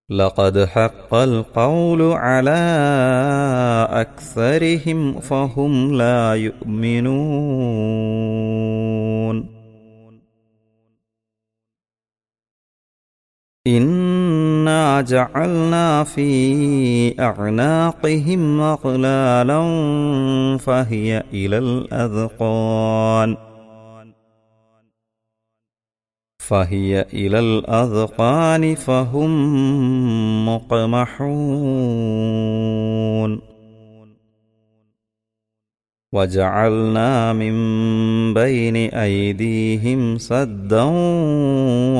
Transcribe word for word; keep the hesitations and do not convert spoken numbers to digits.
لقد حق القول على أكثرهم فهم لا يؤمنون إنا جعلنا في أعناقهم أغلالا فهي إلى الأذقان فهي إلى الأذقان فهم مقمحون وجعلنا من بين أيديهم سدا